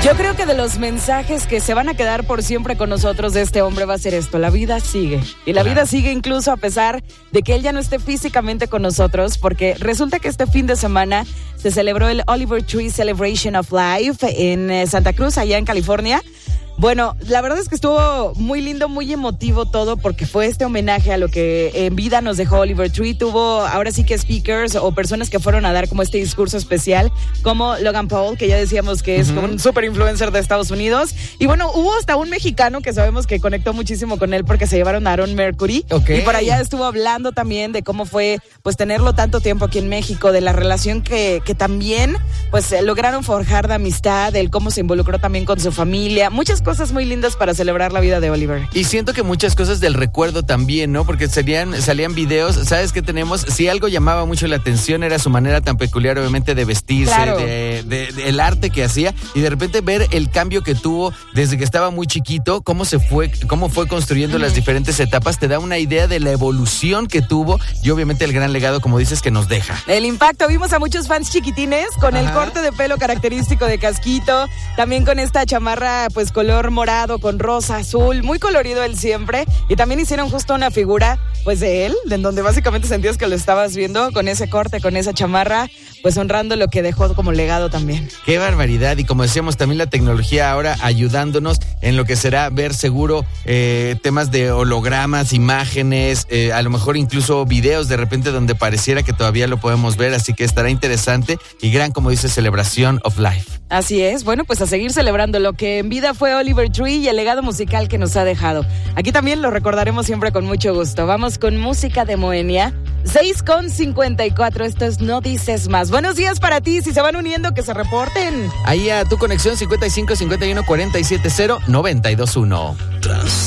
Yo creo que de los mensajes que se van a quedar por siempre con nosotros de este hombre va a ser esto: la vida sigue. Y la vida sigue incluso a pesar de que él ya no esté físicamente con nosotros, porque resulta que este fin de semana se celebró el Oliver Tree Celebration of Life en Santa Cruz, allá en California. Bueno, la verdad es que estuvo muy lindo, muy emotivo todo, porque fue este homenaje a lo que en vida nos dejó Oliver Tree. Tuvo ahora sí que speakers o personas que fueron a dar como este discurso especial, como Logan Paul, que ya decíamos que es como un super influencer de Estados Unidos. Y bueno, hubo hasta un mexicano que sabemos que conectó muchísimo con él porque se llevaron a Aaron Mercury. Okay. Y por allá estuvo hablando también de cómo fue pues tenerlo tanto tiempo aquí en México, de la relación que también pues lograron forjar de amistad, del cómo se involucró también con su familia. Muchas cosas muy lindas para celebrar la vida de Oliver. Y siento que muchas cosas del recuerdo también, ¿no? Porque salían videos. ¿Sabes qué tenemos? Si algo llamaba mucho la atención era su manera tan peculiar, obviamente, de vestirse, claro, de el arte que hacía, y de repente ver el cambio que tuvo desde que estaba muy chiquito, cómo fue construyendo las diferentes etapas, te da una idea de la evolución que tuvo y obviamente el gran legado, como dices, que nos deja. El impacto. Vimos a muchos fans chiquitines con el corte de pelo característico de casquito, también con esta chamarra pues color morado con rosa, azul, muy colorido él siempre, y también hicieron justo una figura pues de él, en donde básicamente sentías que lo estabas viendo con ese corte, con esa chamarra, pues honrando lo que dejó como legado también. Qué barbaridad, y como decíamos también la tecnología ahora ayudándonos en lo que será ver seguro temas de hologramas, imágenes, a lo mejor incluso videos de repente donde pareciera que todavía lo podemos ver, así que estará interesante y gran, como dice, celebración of life. Así es, bueno, pues a seguir celebrando lo que en vida fue Oliver Tree y el legado musical que nos ha dejado. Aquí también lo recordaremos siempre con mucho gusto. Vamos con música de Moenia. 6:54, esto es No Dices Más. Buenos días para ti, si se van uniendo, que se reporten. Ahí a tu conexión 55 51 47 0 92 1.